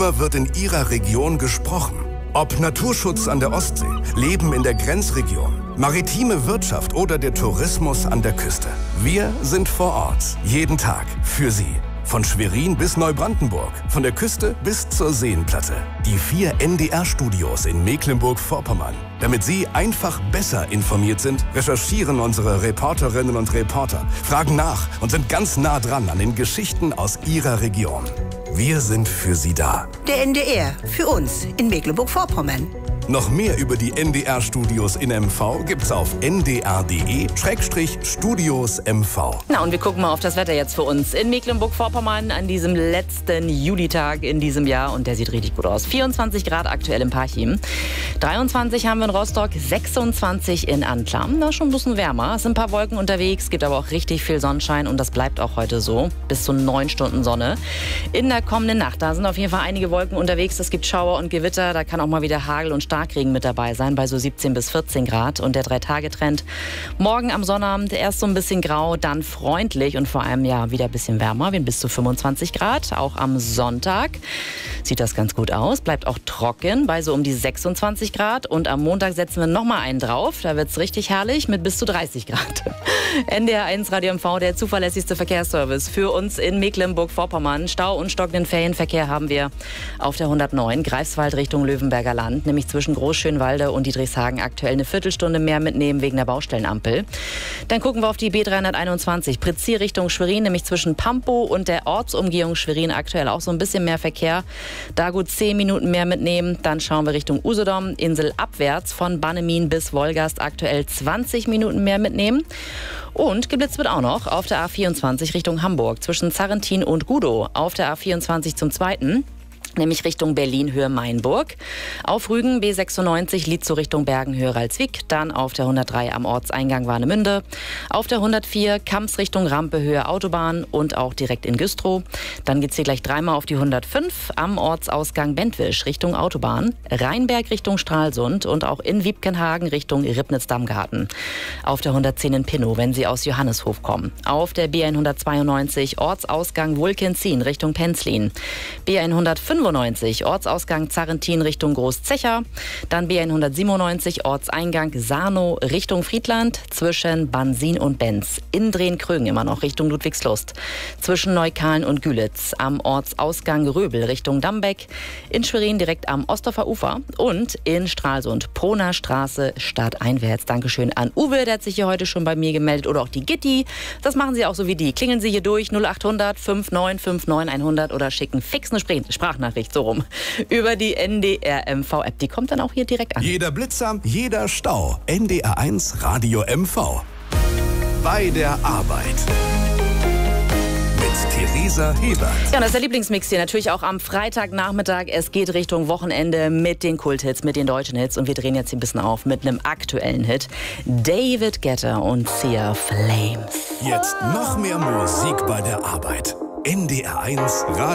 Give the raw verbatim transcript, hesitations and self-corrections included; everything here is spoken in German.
Worüber wird in Ihrer Region gesprochen? Ob Naturschutz an der Ostsee, Leben in der Grenzregion, maritime Wirtschaft oder der Tourismus an der Küste. Wir sind vor Ort, jeden Tag, für Sie. Von Schwerin bis Neubrandenburg, von der Küste bis zur Seenplatte. Die vier N D R-Studios in Mecklenburg-Vorpommern. Damit Sie einfach besser informiert sind, recherchieren unsere Reporterinnen und Reporter, fragen nach und sind ganz nah dran an den Geschichten aus Ihrer Region. Wir sind für Sie da. Der N D R, für uns in Mecklenburg-Vorpommern. Noch mehr über die N D R-Studios in M V gibt's auf n d r punkt d e Schrägstrich Studios M V. Na, und wir gucken mal auf das Wetter jetzt für uns in Mecklenburg-Vorpommern an diesem letzten Julitag in diesem Jahr. Und der sieht richtig gut aus. vierundzwanzig Grad aktuell in Parchim. dreiundzwanzig haben wir in Rostock, sechsundzwanzig in Antlam. Da ist schon ein bisschen wärmer. Es sind ein paar Wolken unterwegs, gibt aber auch richtig viel Sonnenschein. Und das bleibt auch heute so. Bis zu neun Stunden Sonne. In der kommenden Nacht, da sind auf jeden Fall einige Wolken unterwegs. Es gibt Schauer und Gewitter. Da kann auch mal wieder Hagel und Starkregen mit dabei sein, bei so siebzehn bis vierzehn Grad. Und der Drei-Tage-Trend morgen am Sonnabend erst so ein bisschen grau, dann freundlich und vor allem ja wieder ein bisschen wärmer, wie bis zu fünfundzwanzig Grad. Auch am Sonntag sieht das ganz gut aus, bleibt auch trocken bei so um die sechsundzwanzig Grad. Und am Montag setzen wir nochmal einen drauf, da wird es richtig herrlich mit bis zu dreißig Grad. N D R eins Radio M V, der zuverlässigste Verkehrsservice für uns in Mecklenburg-Vorpommern. Stau und stockenden Ferienverkehr haben wir auf der hundertneun, Greifswald Richtung Löwenberger Land, nämlich zwischen Großschönwalde und Dietrichshagen aktuell eine Viertelstunde mehr mitnehmen wegen der Baustellenampel. Dann gucken wir auf die B dreihunderteinundzwanzig, Prizier Richtung Schwerin, nämlich zwischen Pampow und der Ortsumgehung Schwerin aktuell auch so ein bisschen mehr Verkehr. Da gut zehn Minuten mehr mitnehmen. Dann schauen wir Richtung Usedom, Insel abwärts von Bannemin bis Wolgast aktuell zwanzig Minuten mehr mitnehmen. Und geblitzt wird auch noch auf der A vierundzwanzig Richtung Hamburg zwischen Zarrentin und Gudow. Auf der A vierundzwanzig zum zweiten. Nämlich Richtung Berlin, Höhe Mainburg. Auf Rügen B sechsundneunzig, Lietzow Richtung Bergen, Höhe Ralswiek. Dann auf der hundertdrei am Ortseingang Warnemünde. Auf der hundertvier Kamps Richtung Rampe, Höhe Autobahn und auch direkt in Güstrow. Dann geht's hier gleich dreimal auf die hundertfünf am Ortsausgang Bentwisch Richtung Autobahn. Rheinberg Richtung Stralsund und auch in Wiebkenhagen Richtung Ribnitz-Dammgarten. Auf der hundertzehn in Pinnow, wenn Sie aus Johanneshof kommen. Auf der B hundertzweiundneunzig Ortsausgang Wulkenzin Richtung Penzlin. B hundertfünfundneunzig Ortsausgang Zarrentin Richtung Großzecher. Dann B hundertsiebenundneunzig Ortseingang Sarnow Richtung Friedland. Zwischen Bansin und Benz. In Drehen-Krögen immer noch Richtung Ludwigslust. Zwischen Neukahlen und Gülitz. Am Ortsausgang Röbel Richtung Dambeck. In Schwerin direkt am Osterfer Ufer. Und in Stralsund Proner Straße stadteinwärts. Dankeschön an Uwe, der hat sich hier heute schon bei mir gemeldet. Oder auch die Gitti. Das machen Sie auch so wie die. Klingeln Sie hier durch null achthundert neunundfünfzig neunundfünfzig hundert oder schicken fix eine Sprachnachricht so rum über die N D R M V-App. Die kommt dann auch hier direkt an. Jeder Blitzer, jeder Stau. N D R eins Radio M V. Bei der Arbeit. Mit Theresa Hebert. Ja, und das ist der Lieblingsmix hier natürlich auch am Freitagnachmittag. Es geht Richtung Wochenende mit den Kulthits, mit den deutschen Hits. Und wir drehen jetzt hier ein bisschen auf mit einem aktuellen Hit. David Guetta und Sia Flames. Jetzt noch mehr Musik bei der Arbeit. N D R eins Radio